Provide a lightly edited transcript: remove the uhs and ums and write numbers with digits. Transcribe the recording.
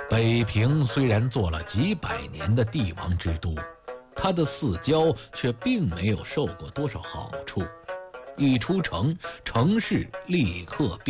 北平虽然做了几百年的帝王之都，它的四郊却并没有受过多少好处。一出城，城市立刻变